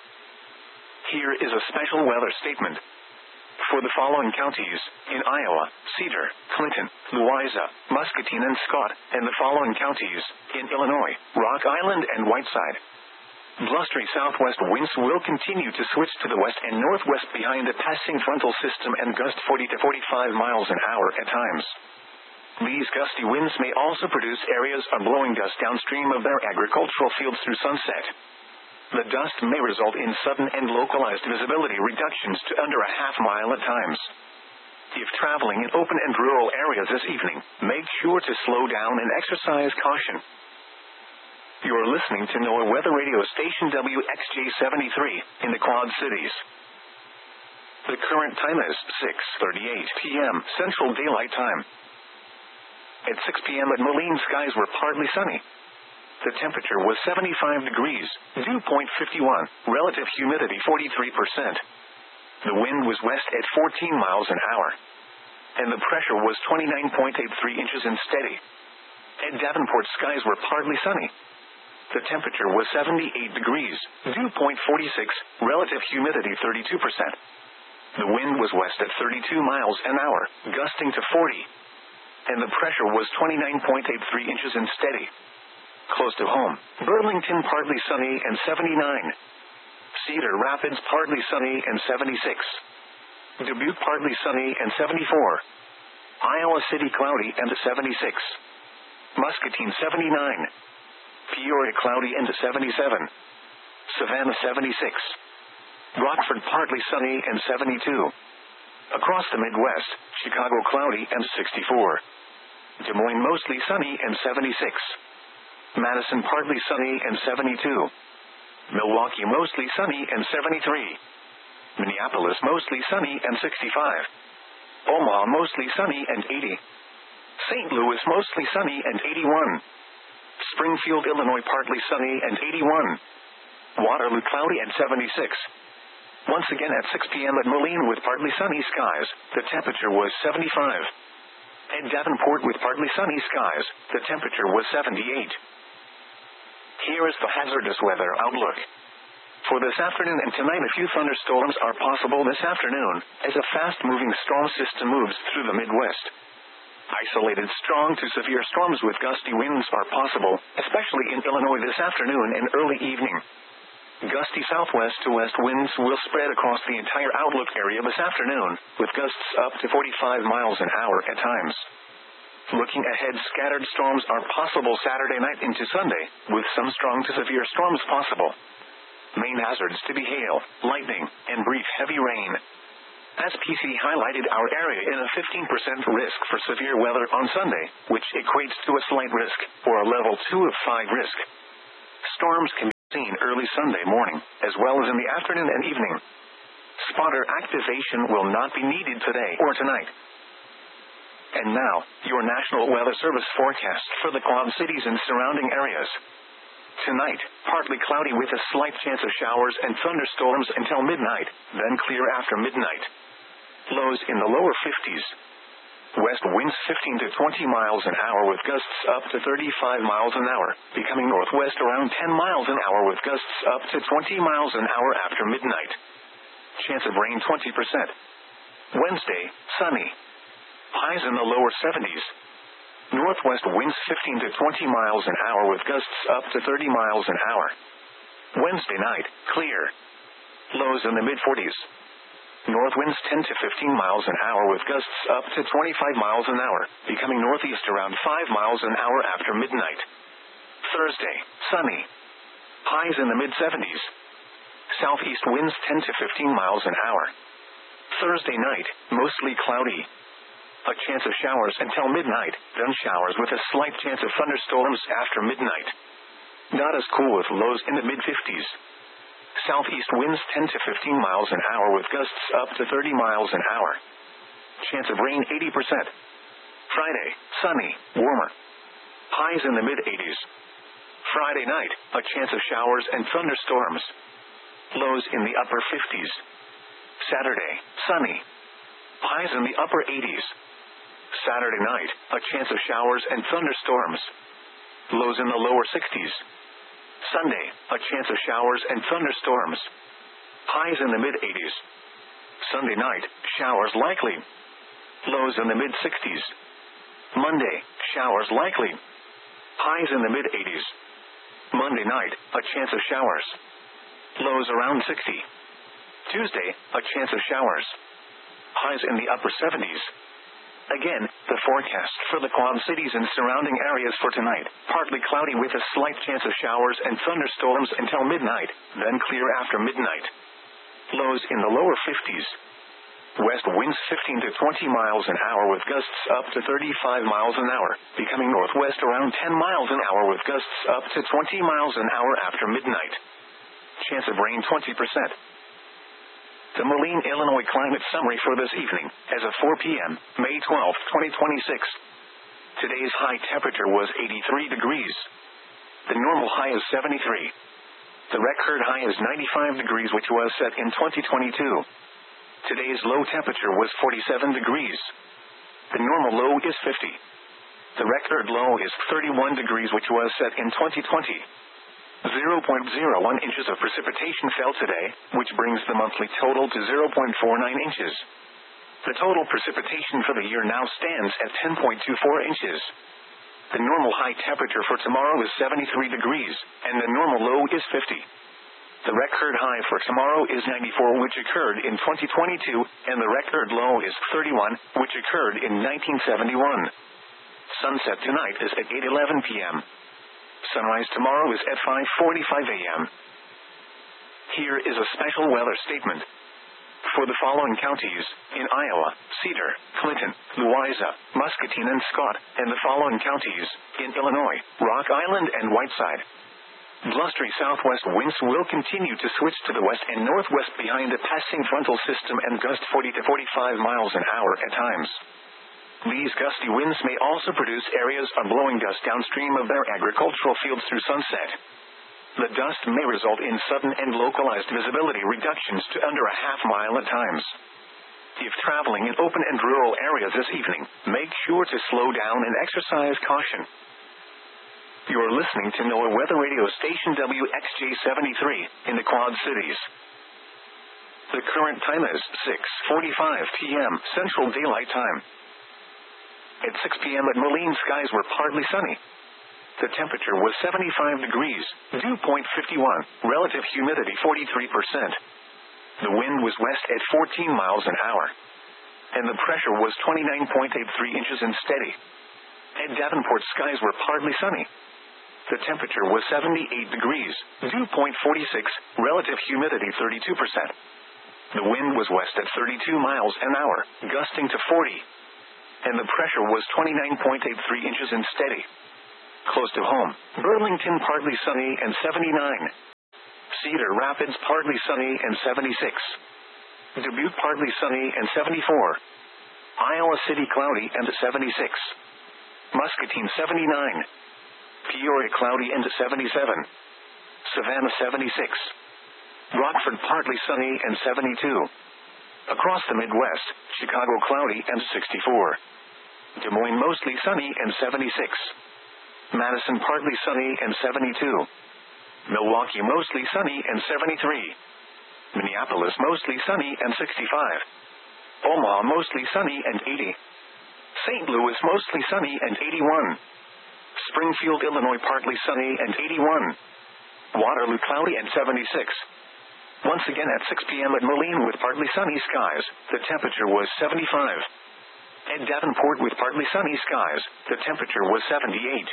Here is a special weather statement. For the following counties, in Iowa: Cedar, Clinton, Louisa, Muscatine and Scott, and the following counties, in Illinois: Rock Island and Whiteside. Blustery southwest winds will continue to switch to the west and northwest behind a passing frontal system and gust forty to forty-five miles an hour at times. These gusty winds may also produce areas of blowing dust downstream of their agricultural fields through sunset. The dust may result in sudden and localized visibility reductions to under a half mile at times. If traveling in open and rural areas this evening, make sure to slow down and exercise caution. You're listening to NOAA Weather Radio Station W X J seventy-three, in the Quad Cities. The current time is six thirty-eight p.m. Central Daylight Time. At six p.m. at Moline, skies were partly sunny. The temperature was seventy-five degrees, dew point fifty-one, relative humidity forty-three percent. The wind was west at fourteen miles an hour. And the pressure was twenty-nine point eight three inches and steady. At Davenport, skies were partly sunny. The temperature was seventy-eight degrees, dew point forty-six, relative humidity thirty-two percent. The wind was west at thirty-two miles an hour, gusting to forty. And the pressure was twenty-nine point eight three inches and steady. Close to home, Burlington partly sunny and seventy-nine. Cedar Rapids partly sunny and seventy-six. Dubuque partly sunny and seventy-four. Iowa City cloudy and seventy-six. Muscatine seventy-nine. Peoria cloudy and seventy-seven. Savannah seventy-six. Rockford partly sunny and seventy-two. Across the Midwest, Chicago cloudy and sixty-four. Des Moines mostly sunny and seventy-six. Madison partly sunny and seventy-two. Milwaukee mostly sunny and seventy-three. Minneapolis mostly sunny and sixty-five. Omaha mostly sunny and eighty. Saint Louis mostly sunny and eighty-one. Springfield, Illinois partly sunny and eighty-one. Waterloo cloudy and seventy-six. Once again at six p.m. at Moline with partly sunny skies, the temperature was seventy-five. At Davenport with partly sunny skies, the temperature was seventy-eight. Here is the hazardous weather outlook. For this afternoon and tonight, a few thunderstorms are possible this afternoon, as a fast-moving storm system moves through the Midwest. Isolated strong to severe storms with gusty winds are possible, especially in Illinois this afternoon and early evening. Gusty southwest to west winds will spread across the entire outlook area this afternoon, with gusts up to forty-five miles an hour at times. Looking ahead, scattered storms are possible Saturday night into Sunday, with some strong to severe storms possible. Main hazards to be hail, lightning, and brief heavy rain. S P C highlighted our area in a fifteen percent risk for severe weather on Sunday, which equates to a slight risk, or a level two of five risk. Storms can seen early Sunday morning, as well as in the afternoon and evening. Spotter activation will not be needed today or tonight. And now, your National Weather Service forecast for the Quad Cities and surrounding areas. Tonight, partly cloudy with a slight chance of showers and thunderstorms until midnight, then clear after midnight. Lows in the lower fifties. West winds fifteen to twenty miles an hour with gusts up to thirty-five miles an hour, becoming northwest around ten miles an hour with gusts up to twenty miles an hour after midnight. Chance of rain twenty percent. Wednesday, sunny. Highs in the lower seventies. Northwest winds fifteen to twenty miles an hour with gusts up to thirty miles an hour. Wednesday night, clear. Lows in the mid forties. North winds ten to fifteen miles an hour with gusts up to twenty-five miles an hour, becoming northeast around five miles an hour after midnight. Thursday, sunny. Highs in the mid seventies. Southeast winds ten to fifteen miles an hour. Thursday night, mostly cloudy. A chance of showers until midnight, then showers with a slight chance of thunderstorms after midnight. Not as cool with lows in the mid fifties. Southeast winds ten to fifteen miles an hour with gusts up to thirty miles an hour. Chance of rain eighty percent. Friday, sunny, warmer. Highs in the mid eighties. Friday night, a chance of showers and thunderstorms. Lows in the upper fifties. Saturday, sunny. Highs in the upper eighties. Saturday night, a chance of showers and thunderstorms. Lows in the lower sixties. Sunday, a chance of showers and thunderstorms. Highs in the mid eighties. Sunday night, showers likely. Lows in the mid sixties. Monday, showers likely. Highs in the mid eighties. Monday night, a chance of showers. Lows around sixty. Tuesday, a chance of showers. Highs in the upper seventies. Again, the forecast for the Quad Cities and surrounding areas for tonight. Partly cloudy with a slight chance of showers and thunderstorms until midnight, then clear after midnight. Lows in the lower fifties. West winds fifteen to twenty miles an hour with gusts up to thirty-five miles an hour, becoming northwest around ten miles an hour with gusts up to twenty miles an hour after midnight. Chance of rain twenty percent. The Moline, Illinois climate summary for this evening, as of four p.m., May twelfth, twenty twenty-six. Today's high temperature was eighty-three degrees. The normal high is seventy-three. The record high is ninety-five degrees, which was set in twenty twenty-two. Today's low temperature was forty-seven degrees. The normal low is fifty. The record low is thirty-one degrees, which was set in twenty twenty. zero point zero one inches of precipitation fell today, which brings the monthly total to zero point four nine inches. The total precipitation for the year now stands at ten point two four inches. The normal high temperature for tomorrow is seventy-three degrees, and the normal low is fifty. The record high for tomorrow is ninety-four, which occurred in twenty twenty-two, and the record low is thirty-one, which occurred in nineteen seventy-one. Sunset tonight is at eight eleven p.m. Sunrise tomorrow is at five forty-five a.m. Here is a special weather statement. For the following counties, in Iowa, Cedar, Clinton, Louisa, Muscatine and Scott, and the following counties, in Illinois, Rock Island and Whiteside. Blustery southwest winds will continue to switch to the west and northwest behind a passing frontal system and gust forty to forty-five miles an hour at times. These gusty winds may also produce areas of blowing dust downstream of their agricultural fields through sunset. The dust may result in sudden and localized visibility reductions to under a half mile at times. If traveling in open and rural areas this evening, make sure to slow down and exercise caution. You're listening to NOAA Weather Radio Station W X J seventy-three in the Quad Cities. The current time is six forty-five p.m. Central Daylight Time. At six p.m. at Moline, skies were partly sunny. The temperature was seventy-five degrees, dew point fifty-one, relative humidity forty-three percent. The wind was west at fourteen miles an hour. And the pressure was twenty-nine point eight three inches and steady. At Davenport, skies were partly sunny. The temperature was seventy-eight degrees, dew point forty-six, relative humidity thirty-two percent. The wind was west at thirty-two miles an hour, gusting to forty. And the pressure was twenty-nine point eight three inches and steady. Close to home, Burlington partly sunny and seventy-nine. Cedar Rapids partly sunny and seventy-six. Dubuque partly sunny and seventy-four. Iowa City cloudy and seventy-six. Muscatine seventy-nine. Peoria cloudy and seventy-seven. Savannah seventy-six. Rockford partly sunny and seventy-two. Across the Midwest, Chicago cloudy and sixty-four. Des Moines mostly sunny and seventy-six. Madison partly sunny and seventy-two. Milwaukee mostly sunny and seventy-three. Minneapolis mostly sunny and sixty-five. Omaha mostly sunny and eighty. Saint Louis mostly sunny and eighty-one. Springfield, Illinois partly sunny and eighty-one. Waterloo cloudy and seventy-six. Once again at six p.m. at Moline with partly sunny skies, the temperature was seventy-five. At Davenport with partly sunny skies, the temperature was seventy-eight.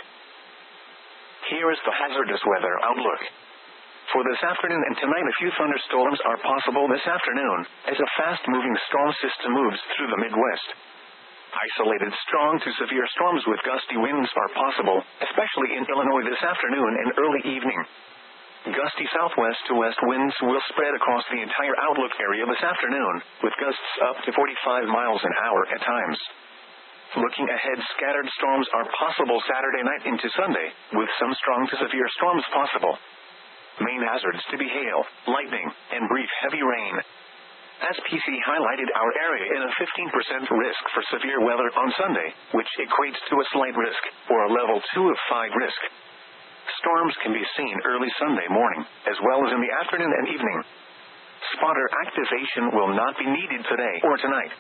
Here is the hazardous weather outlook. For this afternoon and tonight, a few thunderstorms are possible this afternoon, as a fast-moving storm system moves through the Midwest. Isolated strong to severe storms with gusty winds are possible, especially in Illinois this afternoon and early evening. Gusty southwest to west winds will spread across the entire outlook area this afternoon, with gusts up to forty-five miles an hour at times. Looking ahead, scattered storms are possible Saturday night into Sunday, with some strong to severe storms possible. Main hazards to be hail, lightning, and brief heavy rain. S P C highlighted our area in a fifteen percent risk for severe weather on Sunday, which equates to a slight risk, or a level two of five risk. Storms can be seen early Sunday morning, as well as in the afternoon and evening. Spotter activation will not be needed today or tonight.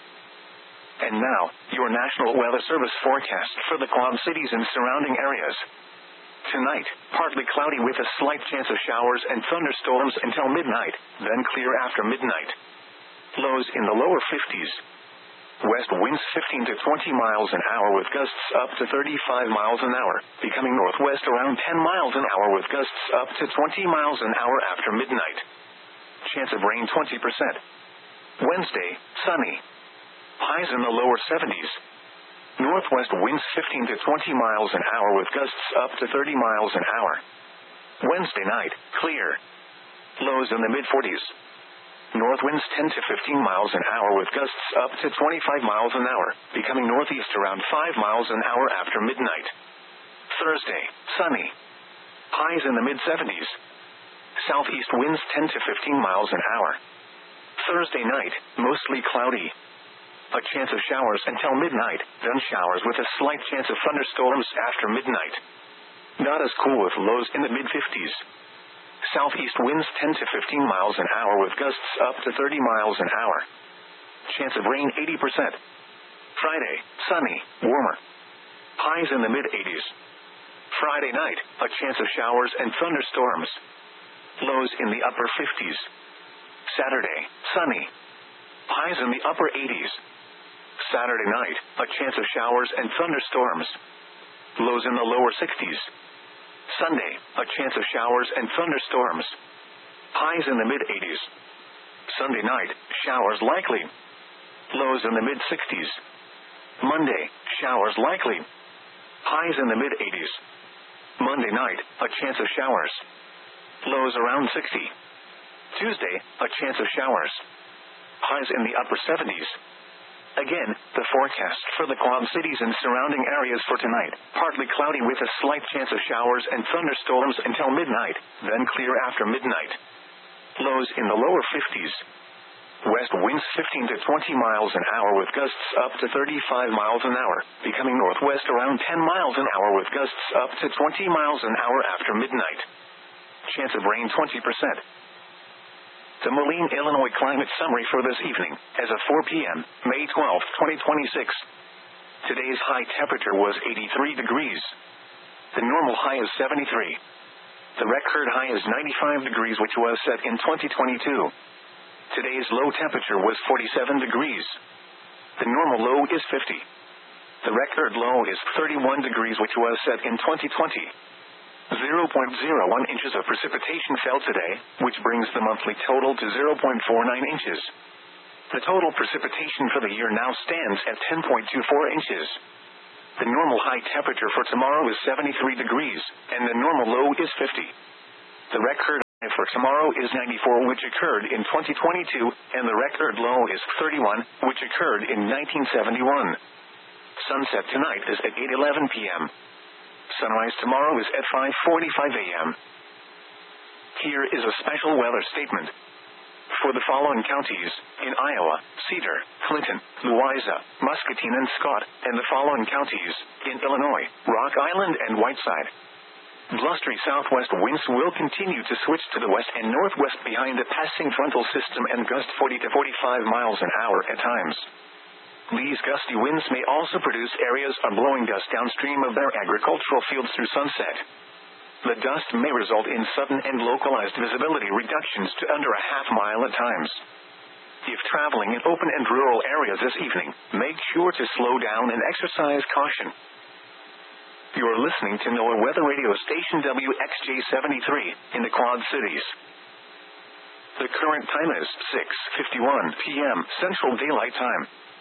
And now, your National Weather Service forecast for the Quad Cities and surrounding areas. Tonight, partly cloudy with a slight chance of showers and thunderstorms until midnight, then clear after midnight. Lows in the lower fifties. West winds fifteen to twenty miles an hour with gusts up to thirty-five miles an hour, becoming northwest around ten miles an hour with gusts up to twenty miles an hour after midnight. Chance of rain twenty percent. Wednesday, sunny. Highs in the lower seventies. Northwest winds fifteen to twenty miles an hour with gusts up to thirty miles an hour. Wednesday night, clear. Lows in the mid forties. North winds ten to fifteen miles an hour with gusts up to twenty-five miles an hour, becoming northeast around five miles an hour after midnight. Thursday, sunny. Highs in the mid seventies. Southeast winds ten to fifteen miles an hour. Thursday night, mostly cloudy. A chance of showers until midnight, then showers with a slight chance of thunderstorms after midnight. Not as cool with lows in the mid fifties. Southeast winds ten to fifteen miles an hour with gusts up to thirty miles an hour. Chance of rain eighty percent. Friday, sunny, warmer. Highs in the mid eighties. Friday night, a chance of showers and thunderstorms. Lows in the upper fifties. Saturday, sunny. Highs in the upper eighties. Saturday night, a chance of showers and thunderstorms. Lows in the lower sixties. Sunday, a chance of showers and thunderstorms. Highs in the mid eighties. Sunday night, showers likely. Lows in the mid sixties. Monday, showers likely. Highs in the mid eighties. Monday night, a chance of showers. Lows around sixty. Tuesday, a chance of showers. Highs in the upper seventies. Again, the forecast for the Quad Cities and surrounding areas for tonight. Partly cloudy with a slight chance of showers and thunderstorms until midnight, then clear after midnight. Lows in the lower fifties. West winds fifteen to twenty miles an hour with gusts up to thirty-five miles an hour, becoming northwest around ten miles an hour with gusts up to twenty miles an hour after midnight. Chance of rain twenty percent. The Moline, Illinois climate summary for this evening, as of four p.m., May twelfth, twenty twenty-six. Today's high temperature was eighty-three degrees. The normal high is seventy-three. The record high is ninety-five degrees, which was set in twenty twenty-two. Today's low temperature was forty-seven degrees. The normal low is fifty. The record low is thirty-one degrees, which was set in twenty twenty. zero point zero one inches of precipitation fell today, which brings the monthly total to zero point four nine inches. The total precipitation for the year now stands at ten point two four inches. The normal high temperature for tomorrow is seventy-three degrees, and the normal low is fifty. The record for tomorrow is ninety-four, which occurred in twenty twenty-two, and the record low is thirty-one, which occurred in nineteen seventy-one. Sunset tonight is at eight eleven p.m. Sunrise tomorrow is at five forty-five a.m. Here is a special weather statement. For the following counties, in Iowa, Cedar, Clinton, Louisa, Muscatine and Scott, and the following counties, in Illinois, Rock Island and Whiteside. Blustery southwest winds will continue to switch to the west and northwest behind a passing frontal system and gust forty to forty-five miles an hour at times. These gusty winds may also produce areas of blowing dust downstream of their agricultural fields through sunset. The dust may result in sudden and localized visibility reductions to under a half mile at times. If traveling in open and rural areas this evening, make sure to slow down and exercise caution. You're listening to NOAA Weather Radio Station W X J seventy-three in the Quad Cities. The current time is six fifty-one p.m. Central Daylight Time.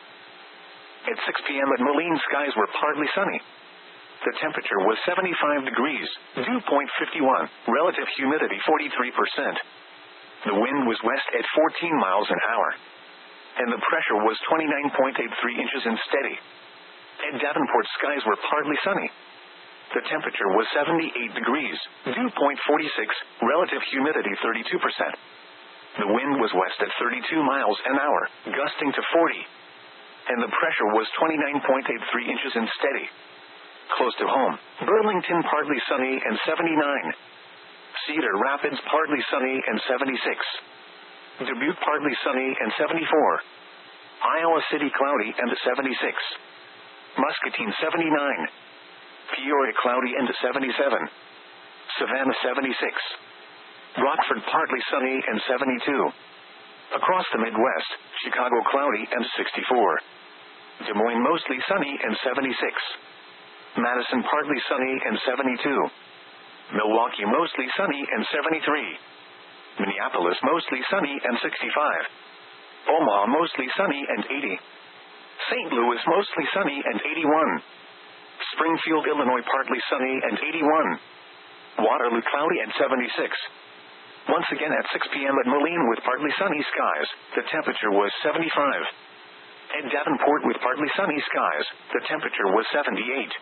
At six p.m. at Moline, skies were partly sunny. The temperature was seventy-five degrees, dew point fifty-one, relative humidity forty-three percent. The wind was west at fourteen miles an hour. And the pressure was twenty-nine point eight three inches and steady. At Davenport, skies were partly sunny. The temperature was seventy-eight degrees, dew point forty-six, relative humidity thirty-two percent. The wind was west at thirty-two miles an hour, gusting to forty. And the pressure was twenty-nine point eight three inches and steady. Close to home, Burlington partly sunny and seventy-nine. Cedar Rapids partly sunny and seventy-six. Dubuque partly sunny and seventy-four. Iowa City cloudy and seventy-six. Muscatine seventy-nine. Peoria cloudy and seventy-seven. Savannah seventy-six. Rockford partly sunny and seventy-two. Across the Midwest, Chicago cloudy and sixty-four. Des Moines mostly sunny and seventy-six. Madison partly sunny and seventy-two. Milwaukee mostly sunny and seventy-three. Minneapolis mostly sunny and sixty-five. Omaha mostly sunny and eighty. Saint Louis mostly sunny and eighty-one. Springfield, Illinois partly sunny and eighty-one. Waterloo cloudy and seventy-six. Once again at six p.m. at Moline with partly sunny skies, the temperature was seventy-five. At Davenport with partly sunny skies, the temperature was seventy-eight.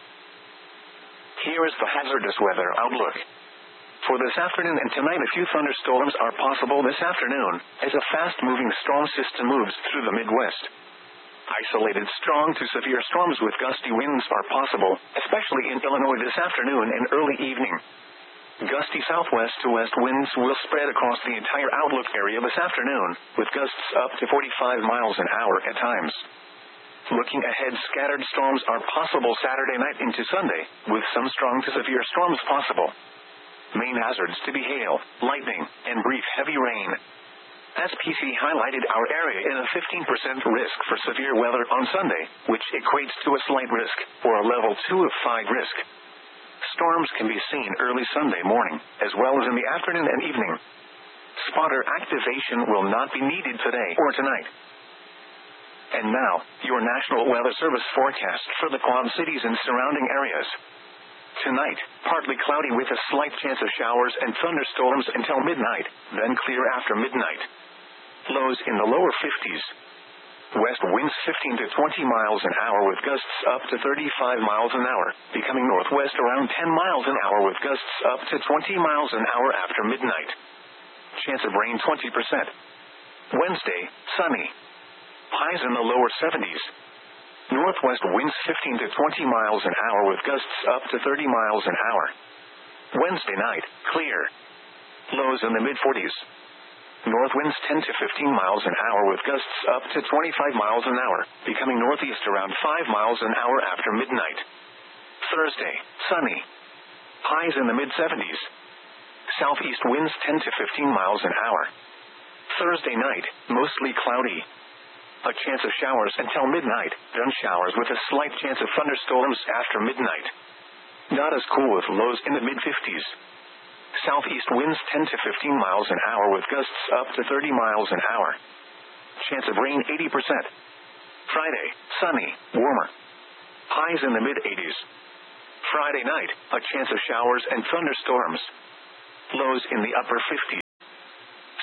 Here is the hazardous weather outlook. For this afternoon and tonight, a few thunderstorms are possible this afternoon, as a fast-moving storm system moves through the Midwest. Isolated strong to severe storms with gusty winds are possible, especially in Illinois this afternoon and early evening. Gusty southwest to west winds will spread across the entire outlook area this afternoon, with gusts up to forty-five miles an hour at times. Looking ahead, scattered storms are possible Saturday night into Sunday, with some strong to severe storms possible. Main hazards to be hail, lightning, and brief heavy rain. S P C highlighted our area in a fifteen percent risk for severe weather on Sunday, which equates to a slight risk, or a level two of five risk. Storms can be seen early Sunday morning, as well as in the afternoon and evening. Spotter activation will not be needed today or tonight. And now, your National Weather Service forecast for the Quad Cities and surrounding areas. Tonight, partly cloudy with a slight chance of showers and thunderstorms until midnight, then clear after midnight. Lows in the lower fifties. West winds fifteen to twenty miles an hour with gusts up to thirty-five miles an hour, becoming northwest around ten miles an hour with gusts up to twenty miles an hour after midnight. Chance of rain twenty percent. Wednesday, sunny. Highs in the lower seventies. Northwest winds fifteen to twenty miles an hour with gusts up to thirty miles an hour. Wednesday night, clear. Lows in the mid forties. North winds ten to fifteen miles an hour with gusts up to twenty-five miles an hour, becoming northeast around five miles an hour after midnight. Thursday, sunny. Highs in the mid seventies. Southeast winds ten to fifteen miles an hour. Thursday night, mostly cloudy. A chance of showers until midnight, then showers with a slight chance of thunderstorms after midnight. Not as cool with lows in the mid fifties. Southeast winds ten to fifteen miles an hour with gusts up to thirty miles an hour. Chance of rain eighty percent. Friday, sunny, warmer. Highs in the mid eighties. Friday night, a chance of showers and thunderstorms. Lows in the upper fifties.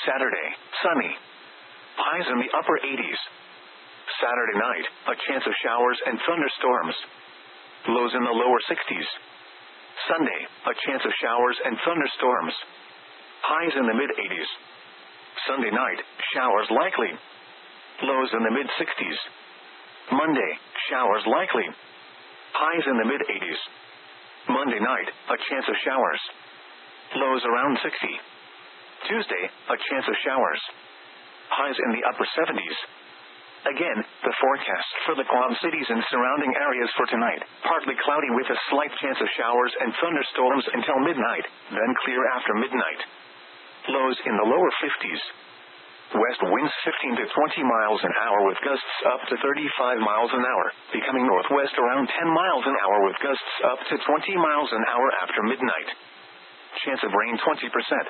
Saturday, sunny. Highs in the upper eighties. Saturday night, a chance of showers and thunderstorms. Lows in the lower sixties. Sunday, a chance of showers and thunderstorms. Highs in the mid-eighties. Sunday night, showers likely. Lows in the mid-sixties. Monday, showers likely. Highs in the mid-eighties. Monday night, a chance of showers. Lows around sixty. Tuesday, a chance of showers. Highs in the upper seventies. Again, the forecast for the Quad Cities and surrounding areas for tonight. Partly cloudy with a slight chance of showers and thunderstorms until midnight, then clear after midnight. Lows in the lower fifties. West winds fifteen to twenty miles an hour with gusts up to thirty-five miles an hour, becoming northwest around ten miles an hour with gusts up to twenty miles an hour after midnight. Chance of rain twenty percent.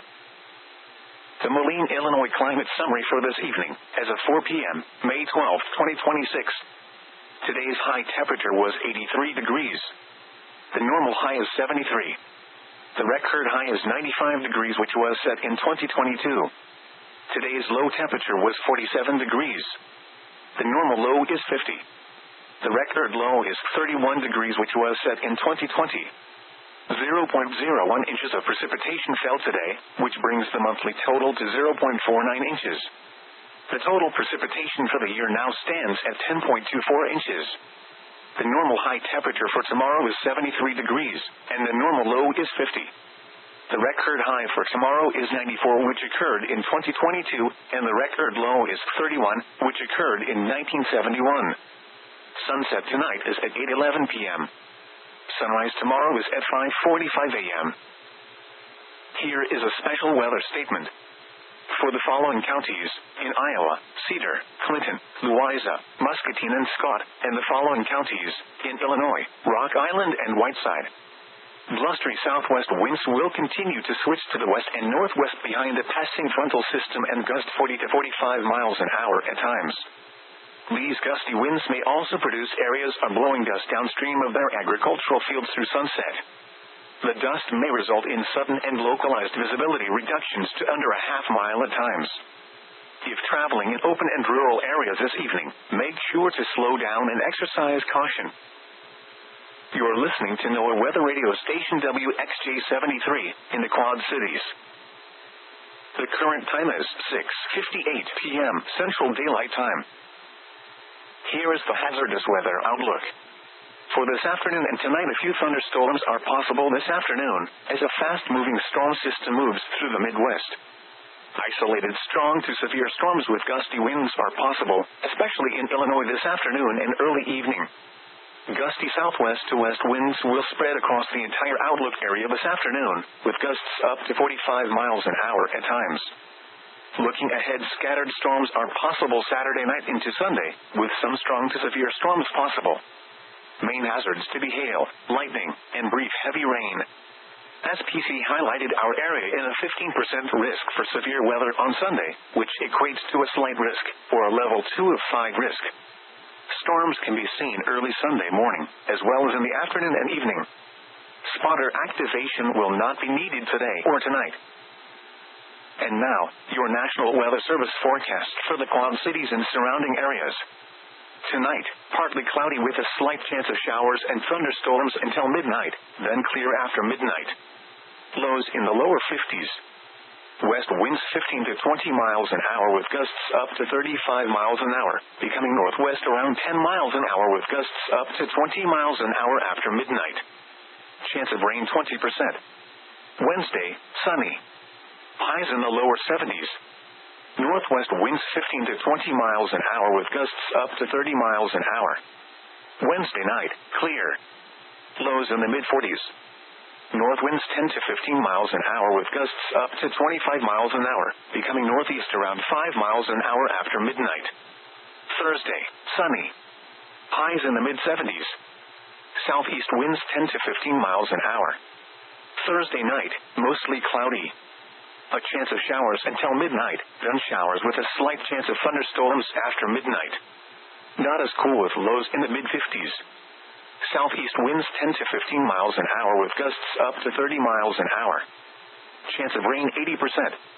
The Moline, Illinois climate summary for this evening, as of four p.m., May twelfth, twenty twenty-six. Today's high temperature was eighty-three degrees. The normal high is seventy-three. The record high is ninety-five degrees, which was set in twenty twenty-two. Today's low temperature was forty-seven degrees. The normal low is fifty. The record low is thirty-one degrees, which was set in twenty twenty. zero point zero one inches of precipitation fell today, which brings the monthly total to zero point four nine inches. The total precipitation for the year now stands at ten point two four inches. The normal high temperature for tomorrow is seventy-three degrees, and the normal low is fifty. The record high for tomorrow is ninety-four, which occurred in twenty twenty-two, and the record low is thirty-one, which occurred in nineteen seventy-one. Sunset tonight is at eight eleven p.m. Sunrise tomorrow is at five forty-five a.m. Here is a special weather statement. For the following counties, in Iowa, Cedar, Clinton, Louisa, Muscatine and Scott, and the following counties, in Illinois, Rock Island and Whiteside. Blustery southwest winds will continue to switch to the west and northwest behind a passing frontal system and gust forty to forty-five miles an hour at times. These gusty winds may also produce areas of blowing dust downstream of their agricultural fields through sunset. The dust may result in sudden and localized visibility reductions to under a half mile at times. If traveling in open and rural areas this evening, make sure to slow down and exercise caution. You're listening to NOAA Weather Radio Station W X J seventy-three in the Quad Cities. The current time is six fifty-eight p.m. Central Daylight Time. Here is the hazardous weather outlook. For this afternoon and tonight, a few thunderstorms are possible this afternoon, as a fast-moving storm system moves through the Midwest. Isolated strong to severe storms with gusty winds are possible, especially in Illinois this afternoon and early evening. Gusty southwest to west winds will spread across the entire outlook area this afternoon, with gusts up to forty-five miles an hour at times. Looking ahead, scattered storms are possible Saturday night into Sunday, with some strong to severe storms possible. Main hazards to be hail, lightning, and brief heavy rain. S P C highlighted our area in a fifteen percent risk for severe weather on Sunday, which equates to a slight risk, or a level two of five risk. Storms can be seen early Sunday morning, as well as in the afternoon and evening. Spotter activation will not be needed today or tonight. And now, your National Weather Service forecast for the Quad Cities and surrounding areas. Tonight, partly cloudy with a slight chance of showers and thunderstorms until midnight, then clear after midnight. Lows in the lower fifties. West winds fifteen to twenty miles an hour with gusts up to thirty-five miles an hour, becoming northwest around ten miles an hour with gusts up to twenty miles an hour after midnight. Chance of rain twenty percent. Wednesday, sunny. Highs in the lower seventies. Northwest winds fifteen to twenty miles an hour with gusts up to thirty miles an hour. Wednesday night, clear. Lows in the mid-forties. North winds ten to fifteen miles an hour with gusts up to twenty-five miles an hour, becoming northeast around five miles an hour after midnight. Thursday, sunny. Highs in the mid-seventies. Southeast winds ten to fifteen miles an hour. Thursday night, mostly cloudy. A chance of showers until midnight, then showers with a slight chance of thunderstorms after midnight. Not as cool with lows in the mid-fifties. Southeast winds ten to fifteen miles an hour with gusts up to thirty miles an hour. Chance of rain eighty percent.